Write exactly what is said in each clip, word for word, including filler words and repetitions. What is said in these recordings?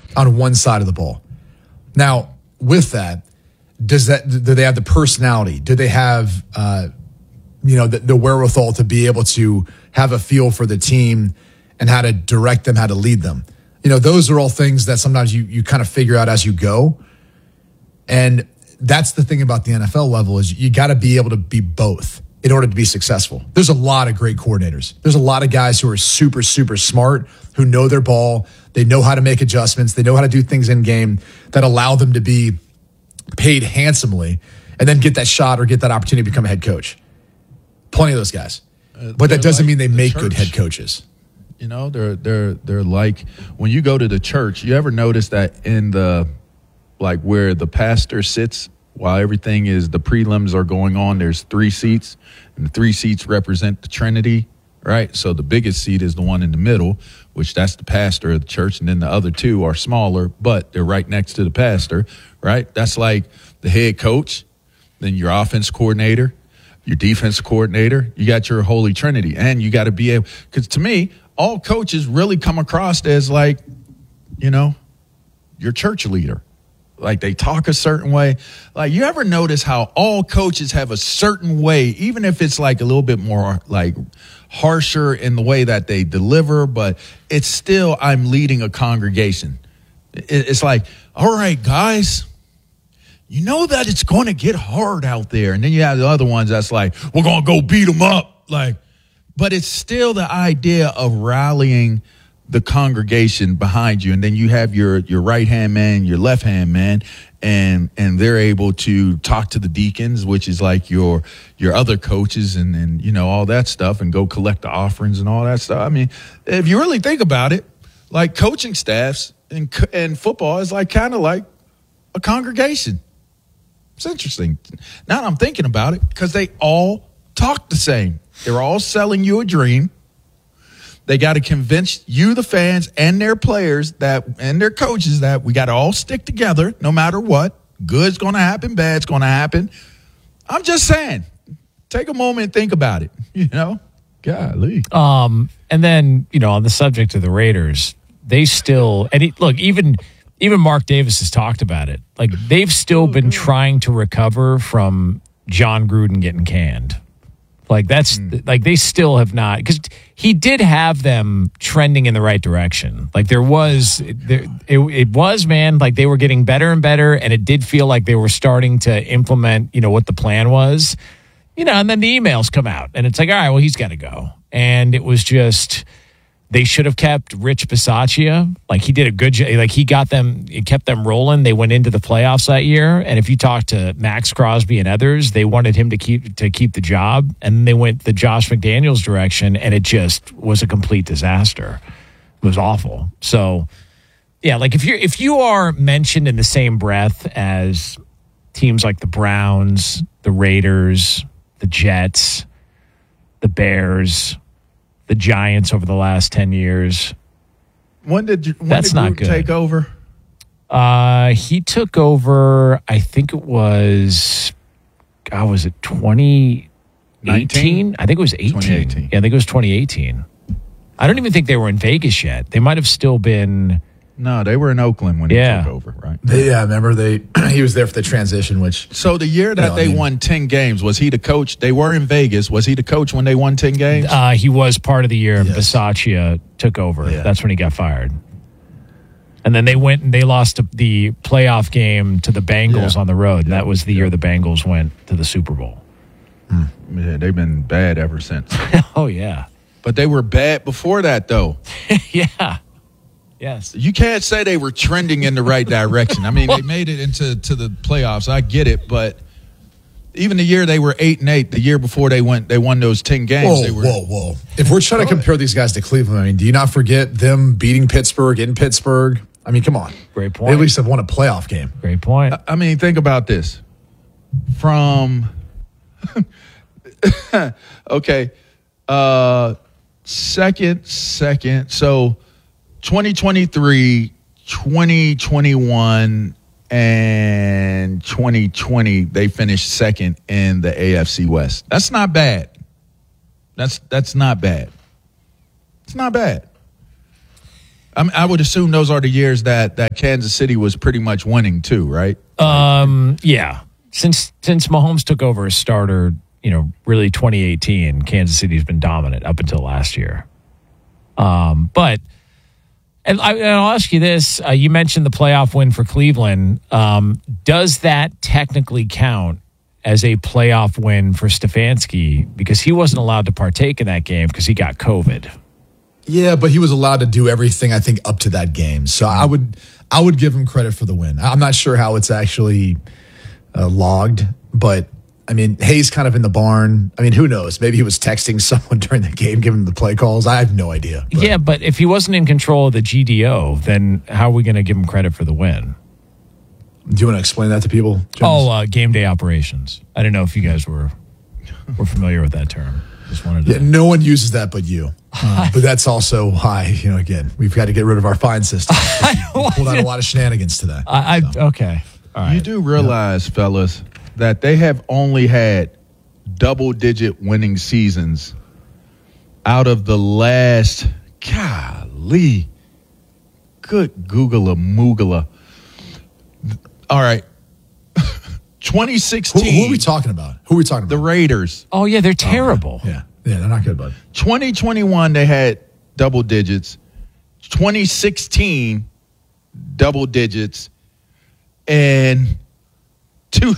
on one side of the ball. Now, with that, does that do they have the personality? Do they have uh, you know the, the wherewithal to be able to have a feel for the team and how to direct them, how to lead them? You know, those are all things that sometimes you you kind of figure out as you go. And that's the thing about the N F L level is you got to be able to be both in order to be successful. There's a lot of great coordinators. There's a lot of guys who are super, super smart, who know their ball. They know how to make adjustments. They know how to do things in game that allow them to be paid handsomely and then get that shot or get that opportunity to become a head coach. Plenty of those guys. Uh, but that doesn't like mean they the make church. Good head coaches. You know, they're they're they're like when you go to the church, you ever notice that in the like where the pastor sits while everything is the prelims are going on, there's three seats, and the three seats represent the Trinity, right? So the biggest seat is the one in the middle, which that's the pastor of the church, and then the other two are smaller, but they're right next to the pastor, right? That's like the head coach, then your offense coordinator, your defense coordinator. You got your Holy Trinity, and you got to be able, because to me, all coaches really come across as like, you know, your church leader. Like they talk a certain way. Like you ever notice how all coaches have a certain way, even if it's like a little bit more like harsher in the way that they deliver, but it's still, I'm leading a congregation. It's like, all right, guys, you know that it's going to get hard out there. And then you have the other ones that's like, we're going to go beat them up. Like, but it's still the idea of rallying the congregation behind you, and then you have your your right hand man, your left hand man, and and they're able to talk to the deacons, which is like your your other coaches, and and you know all that stuff, and go collect the offerings and all that stuff. I mean, if you really think about it, like coaching staffs and and football is like kind of like a congregation. It's interesting. Now that I'm thinking about it, because they all talk the same. They're all selling you a dream. They got to convince you, the fans, and their players that, and their coaches that we got to all stick together no matter what. Good's going to happen, bad's going to happen. I'm just saying, take a moment and think about it. You know, golly. Um, and then you know, on the subject of the Raiders, they still and he, look even even Mark Davis has talked about it. Like they've still been trying to recover from John Gruden getting canned. Like that's mm. like they still have not, because he did have them trending in the right direction. Like there was, there, it, it was man, like they were getting better and better, and it did feel like they were starting to implement, you know, what the plan was, you know. And then the emails come out, and it's like, all right, well, he's got to go, and it was just they should have kept Rich Bisaccia. Like he did a good job. Like he got them, he kept them rolling. They went into the playoffs that year. And if you talk to Max Crosby and others, they wanted him to keep to keep the job. And they went the Josh McDaniels direction, and it just was a complete disaster. It was awful. So yeah, like if you're if you are mentioned in the same breath as teams like the Browns, the Raiders, the Jets, the Bears, the Giants over the last ten years. When did you, when That's did not Gruden good. take over? Uh, he took over, I think it was, God, was it twenty eighteen? I think it was eighteen. twenty eighteen. Yeah, I think it was twenty eighteen. I don't even think they were in Vegas yet. They might have still been. No, they were in Oakland when yeah. he took over, right? They, yeah, remember they he was there for the transition, which So the year that you know, they I mean, won ten games, was he the coach? They were in Vegas. Was he the coach when they won ten games? Uh, he was part of the year. Yes. Bisaccia took over. Yeah. That's when he got fired. And then they went and they lost the playoff game to the Bengals Yeah. on the road. And that was the year the Bengals went to the Super Bowl. Yeah, they've been bad ever since. Oh, yeah. But they were bad before that, though. Yeah. Yes. You can't say they were trending in the right direction. I mean, they made it into to the playoffs. I get it, but even the year they were eight and eight, the year before they went, they won those ten games. Whoa, they were, whoa, whoa! If we're trying to compare these guys to Cleveland, I mean, do you not forget them beating Pittsburgh in Pittsburgh? I mean, come on. Great point. They at least have won a playoff game. Great point. I mean, think about this. From okay, uh, second, second. So twenty twenty-three, twenty twenty-one, and twenty twenty, they finished second in the A F C West. That's not bad. That's that's not bad. It's not bad. I, mean, I would assume those are the years that, that Kansas City was pretty much winning too, right? Um, yeah. Since since Mahomes took over as starter, you know, really twenty eighteen, Kansas City's been dominant up until last year. Um, but and, I, and I'll ask you this: uh, you mentioned the playoff win for Cleveland. Um, does that technically count as a playoff win for Stefanski because he wasn't allowed to partake in that game because he got COVID? Yeah, but he was allowed to do everything, I think, up to that game. So I would I would give him credit for the win. I'm not sure how it's actually uh, logged, but I mean, Hayes kind of in the barn. I mean, who knows? Maybe he was texting someone during the game, giving him the play calls. I have no idea. But. Yeah, but if he wasn't in control of the G D O, then how are we going to give him credit for the win? Do you want to explain that to people, James? Oh, uh, game day operations. I didn't know if you guys were were familiar with that term. Just wanted to. Yeah, no one uses that but you. Uh, but that's also why, you know, again, we've got to get rid of our fine system. We pulled out a lot of shenanigans today. I, I so. Okay. All right. You do realize, yeah. fellas, that they have only had double-digit winning seasons out of the last, golly, good googler moogler. All right. twenty sixteen. Who, who are we talking about? Who are we talking about? The Raiders. Oh, yeah, they're terrible. Oh, yeah. yeah, they're not good, bud. twenty twenty-one, they had double digits. twenty sixteen, double digits. And two,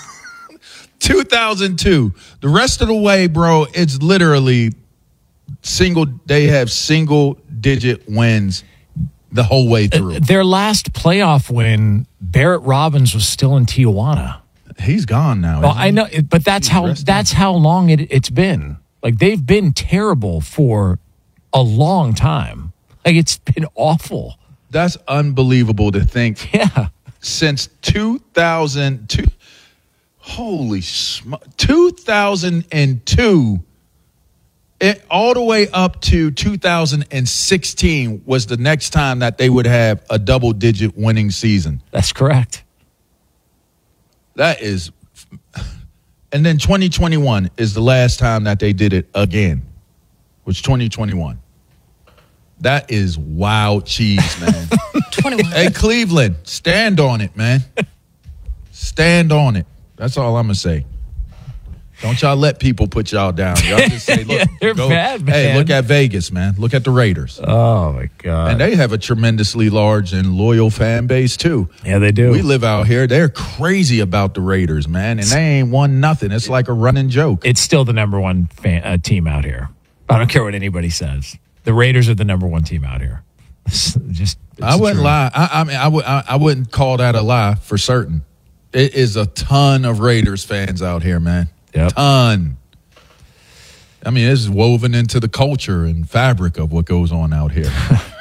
two thousand two. The rest of the way, bro, it's literally single. They have single-digit wins the whole way through. Uh, their last playoff win, Barrett Robbins was still in Tijuana. He's gone now. Well, I know, but that's He's how resting. that's how long it, it's been. Like, they've been terrible for a long time. Like, it's been awful. That's unbelievable to think. Yeah. Since two thousand two, holy sm- two thousand two, it, all the way up to two thousand sixteen was the next time that they would have a double-digit winning season. That's correct. That is, and then twenty twenty-one is the last time that they did it again, which twenty twenty-one. That is wild cheese, man. twenty-one. Hey, Cleveland, stand on it, man. Stand on it. That's all I'm going to say. Don't y'all let people put y'all down. Y'all just say, look, Yeah, they're go, bad, man. Hey, look at Vegas, man. Look at the Raiders. Oh, my God. And they have a tremendously large and loyal fan base, too. Yeah, they do. We live out here. They're crazy about the Raiders, man. And they ain't won nothing. It's like a running joke. It's still the number one fan, uh, team out here. I don't care what anybody says. The Raiders are the number one team out here. Just, I wouldn't true. lie. I, I mean, I, would, I, I wouldn't call that a lie for certain. It is a ton of Raiders fans out here, man. Yep. Ton. I mean, it's woven into the culture and fabric of what goes on out here.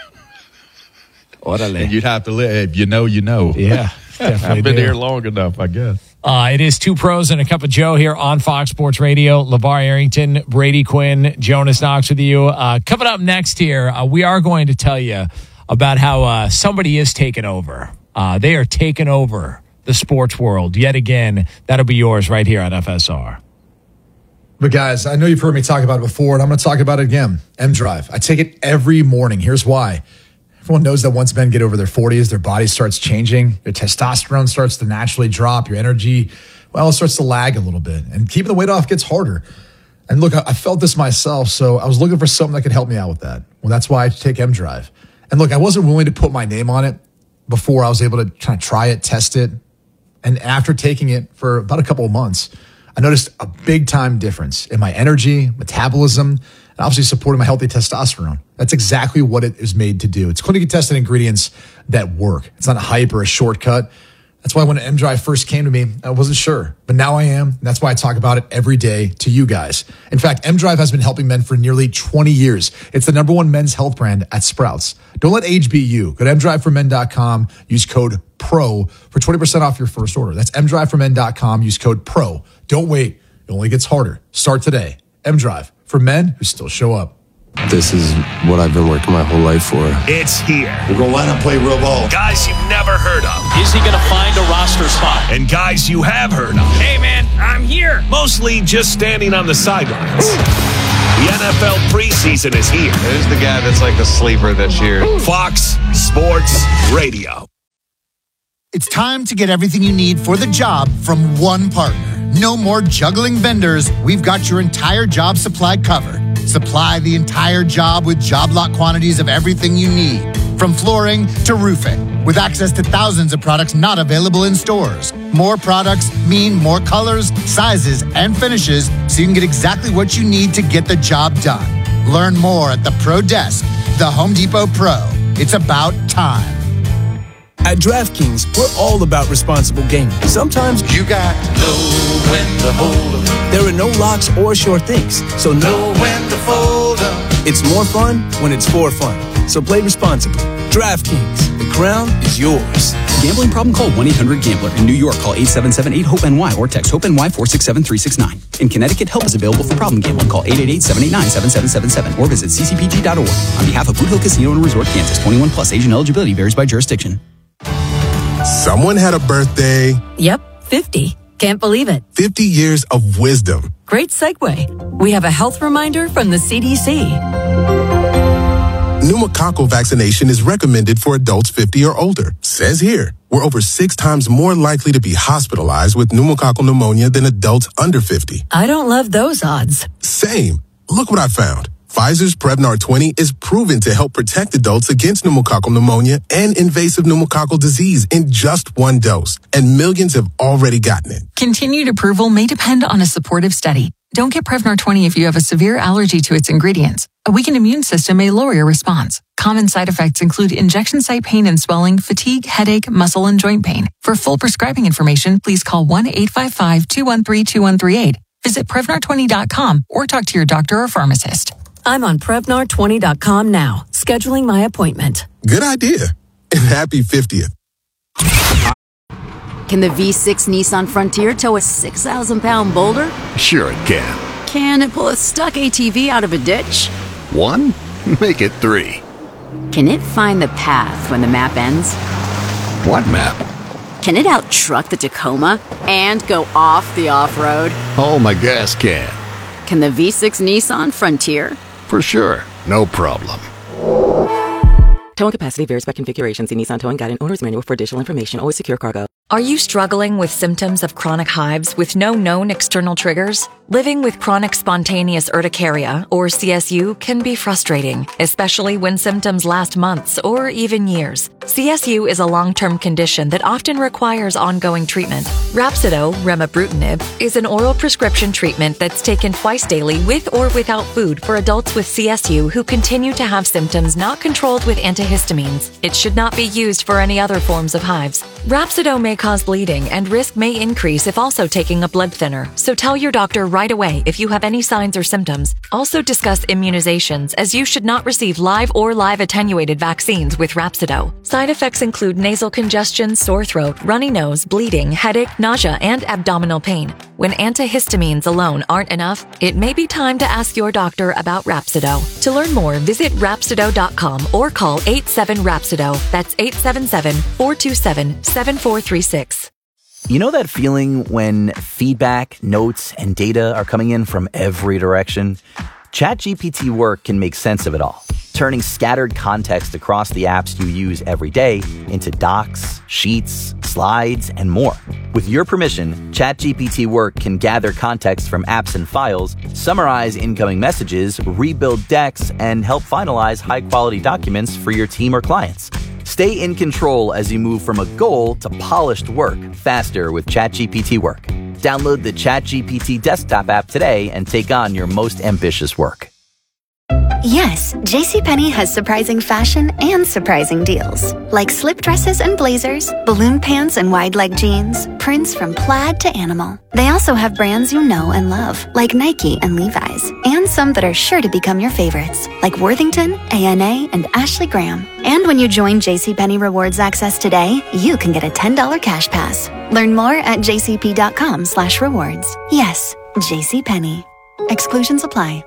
And you'd have to live. If you know, you know. Yeah, definitely I've been do. here long enough, I guess. Uh, it is Two Pros and a Cup of Joe here on Fox Sports Radio. LeVar Arrington, Brady Quinn, Jonas Knox with you. Uh, coming up next here, uh, we are going to tell you about how uh, somebody is taking over. Uh, they are taking over the sports world yet again. That'll be yours right here on F S R. But guys, I know you've heard me talk about it before, and I'm going to talk about it again. M-Drive. I take it every morning. Here's why. Everyone knows that once men get over their forties, their body starts changing. Your testosterone starts to naturally drop. Your energy, well, it starts to lag a little bit. And keeping the weight off gets harder. And look, I, I felt this myself, so I was looking for something that could help me out with that. Well, that's why I take M-Drive. And look, I wasn't willing to put my name on it before I was able to kind of try it, test it. And after taking it for about a couple of months, I noticed a big time difference in my energy, metabolism, and obviously supporting my healthy testosterone. That's exactly what it is made to do. It's clinically tested ingredients that work. It's not a hype or a shortcut. That's why when M-Drive first came to me, I wasn't sure. But now I am. And that's why I talk about it every day to you guys. In fact, M-Drive has been helping men for nearly twenty years. It's the number one men's health brand at Sprouts. Don't let age beat you. Go to M drive for men dot com. Use code PRO for twenty percent off your first order. That's M drive for men dot com. Use code PRO. Don't wait. It only gets harder. Start today. M-Drive for men who still show up. This is what I've been working my whole life for. It's here. We're going to line up, play real ball. Guys you've never heard of. Is he going to find a roster spot? And guys you have heard of. Hey, man, I'm here. Mostly just standing on the sidelines. The N F L preseason is here. Who's the guy that's like the sleeper this year? Fox Sports Radio. It's time to get everything you need for the job from one partner. No more juggling vendors. We've got your entire job supply covered. Supply the entire job with job lot quantities of everything you need, from flooring to roofing, with access to thousands of products not available in stores. More products mean more colors, sizes, and finishes, so you can get exactly what you need to get the job done. Learn more at the Pro Desk, the Home Depot Pro. It's about time. At DraftKings, we're all about responsible gaming. Sometimes You got to know when to hold 'em. there are no locks or sure things, so Know when to fold 'em. it's more fun when it's for fun. So play responsibly. DraftKings, the crown is yours. Gambling problem? Call one eight hundred gambler. In New York, call eight seven seven eight hope N Y or text HOPE-NY four six seven three six nine. In Connecticut, help is available for problem gambling. Call eight eight eight seven eight nine seven seven seven seven or visit c c p g dot org. On behalf of Boot Hill Casino and Resort, Kansas, twenty-one plus, Asian eligibility varies by jurisdiction. Someone had a birthday. Yep, fifty. Can't believe it. fifty years of wisdom. Great segue. We have a health reminder from the C D C. Pneumococcal vaccination is recommended for adults fifty or older. Says here, we're over six times more likely to be hospitalized with pneumococcal pneumonia than adults under fifty. I don't love those odds. Same. Look what I found. Pfizer's Prevnar twenty is proven to help protect adults against pneumococcal pneumonia and invasive pneumococcal disease in just one dose, and millions have already gotten it. Continued approval may depend on a supportive study. Don't get Prevnar twenty if you have a severe allergy to its ingredients. A weakened immune system may lower your response. Common side effects include injection site pain and swelling, fatigue, headache, muscle, and joint pain. For full prescribing information, please call one eight five five two one three two one three eight. Visit Prevnar twenty dot com or talk to your doctor or pharmacist. I'm on Prevnar twenty dot com now, scheduling my appointment. Good idea. And happy fiftieth. Can the V six Nissan Frontier tow a six thousand pound boulder? Sure it can. Can it pull a stuck A T V out of a ditch? One? Make it three. Can it find the path when the map ends? What map? Can it out-truck the Tacoma and go off the off-road? Oh, my gas can. Can the V six Nissan Frontier? For sure. No problem. Towing capacity varies by configuration. See Nissan Towing Guide and Owner's Manual for additional information. Always secure cargo. Are you struggling with symptoms of chronic hives with no known external triggers? Living with chronic spontaneous urticaria, or C S U, can be frustrating, especially when symptoms last months or even years. C S U is a long-term condition that often requires ongoing treatment. Rhapsido, remibrutinib, is an oral prescription treatment that's taken twice daily with or without food for adults with C S U who continue to have symptoms not controlled with antihistamines. It should not be used for any other forms of hives. Rhapsido may cause bleeding and risk may increase if also taking a blood thinner, so tell your doctor right away if you have any signs or symptoms. Also discuss immunizations, as you should not receive live or live attenuated vaccines with Rhapsido. Side effects include nasal congestion, sore throat, runny nose, bleeding, headache, nausea, and abdominal pain. When antihistamines alone aren't enough, it may be time to ask your doctor about Rhapsido. To learn more, visit Rhapsido dot com or call eight seven Rhapsido. That's eight seven seven, four two seven, seven four three six. You know that feeling when feedback, notes, and data are coming in from every direction? ChatGPT Work can make sense of it all, turning scattered context across the apps you use every day into docs, sheets, slides, and more. With your permission, ChatGPT Work can gather context from apps and files, summarize incoming messages, rebuild decks, and help finalize high-quality documents for your team or clients. Stay in control as you move from a goal to polished work faster with ChatGPT Work. Download the ChatGPT desktop app today and take on your most ambitious work. Yes, JCPenney has surprising fashion and surprising deals. Like slip dresses and blazers, balloon pants and wide leg jeans, prints from plaid to animal. They also have brands you know and love, like Nike and Levi's, and some that are sure to become your favorites, like Worthington, A N A, and Ashley Graham. And when you join JCPenney Rewards Access today, you can get a ten dollars cash pass. Learn more at jcp.com slash rewards. Yes, JCPenney. Exclusions apply.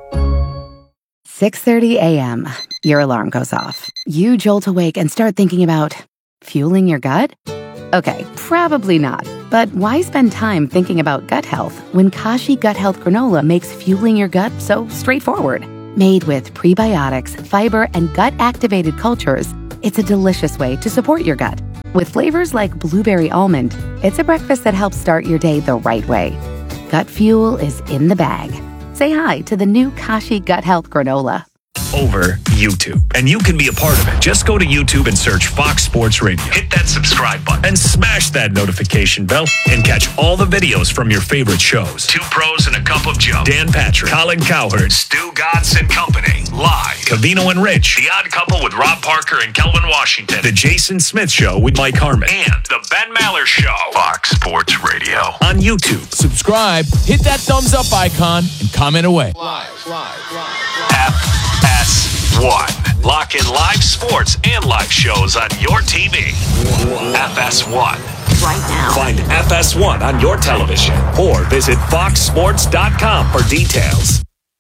six thirty a.m. Your alarm goes off. You jolt awake and start thinking about fueling your gut? Okay, probably not. But why spend time thinking about gut health when Kashi Gut Health Granola makes fueling your gut so straightforward? Made with prebiotics, fiber, and gut-activated cultures, it's a delicious way to support your gut. With flavors like blueberry almond, it's a breakfast that helps start your day the right way. Gut fuel is in the bag. Say hi to the new Kashi Gut Health Granola. Over YouTube. And you can be a part of it. Just go to YouTube and search Fox Sports Radio. Hit that subscribe button and smash that notification bell and catch all the videos from your favorite shows. Two Pros and a Cup of Joe. Dan Patrick, Colin Cowherd, Stu Gatz and Company. Live. Cavino and Rich. The Odd Couple with Rob Parker and Kelvin Washington. The Jason Smith Show with Mike Harmon. And The Ben Maller Show. Fox Sports Radio. On YouTube. Subscribe, hit that thumbs up icon, and comment away. Live, live, live, live. F S one. Lock in live sports and live shows on your T V. F S one. Right now. Find F S one on your television or visit fox sports dot com for details.